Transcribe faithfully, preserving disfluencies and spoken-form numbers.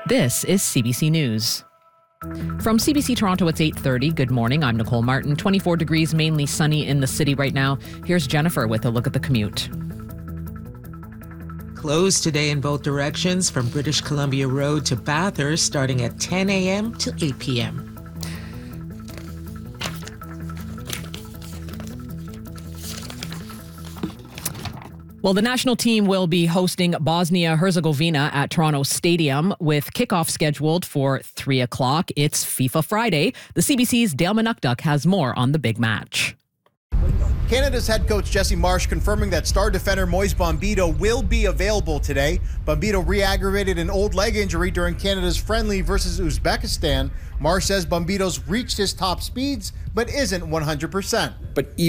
This is C B C News. From C B C Toronto, it's eight thirty. Good morning. I'm Nicole Martin. twenty-four degrees, mainly sunny in the city right now. Here's Jennifer with a look at the commute. Closed today in both directions from British Columbia Road to Bathurst, starting at ten a.m. to eight p.m. Well, the national team will be hosting Bosnia-Herzegovina at Toronto Stadium with kickoff scheduled for three o'clock. It's FIFA Friday. The C B C's Dale Manukduk has more on the big match. Canada's head coach Jesse Marsh confirming that star defender Moise Bombito will be available today. Bombito re-aggravated an old leg injury during Canada's friendly versus Uzbekistan. Marsh says Bombito's reached his top speeds but isn't one hundred percent. But even